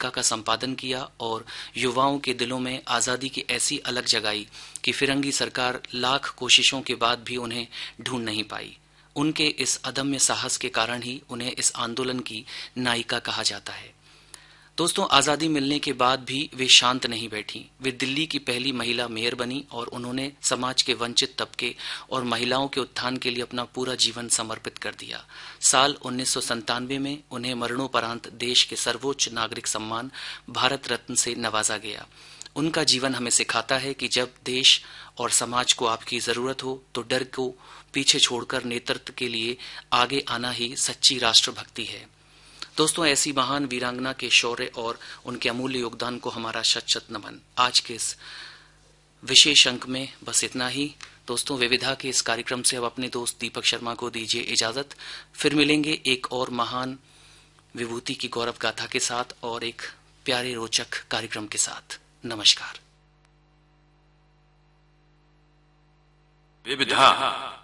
नायिका का संपादन किया और युवाओं के दिलों में आज़ादी की ऐसी अलग जगाई कि फिरंगी सरकार लाख कोशिशों के बाद भी उन्हें ढूंढ नहीं पाई। उनके इस अदम्य साहस के कारण ही उन्हें इस आंदोलन की नायिका कहा जाता है। दोस्तों, आजादी मिलने के बाद भी वे शांत नहीं बैठी। वे दिल्ली की पहली महिला मेयर बनी और उन्होंने समाज के वंचित तबके और महिलाओं के उत्थान के लिए अपना पूरा जीवन समर्पित कर दिया। साल 1997 में उन्हें मरणोपरांत देश के सर्वोच्च नागरिक सम्मान भारत रत्न से नवाजा गया। उनका जीवन हमें सिखाता है कि जब देश और समाज को आपकी जरूरत हो तो डर को पीछे छोड़कर नेतृत्व के लिए आगे आना ही सच्ची राष्ट्रभक्ति है। दोस्तों, ऐसी महान वीरांगना के शौर्य और उनके अमूल्य योगदान को हमारा शत शत नमन। आज के इस विशेष अंक में बस इतना ही। दोस्तों, विविधा के इस कार्यक्रम से अब अपने दोस्त दीपक शर्मा को दीजिए इजाजत। फिर मिलेंगे एक और महान विभूति की गौरव गाथा के साथ और एक प्यारे रोचक कार्यक्रम के साथ। नमस्कार। विविधा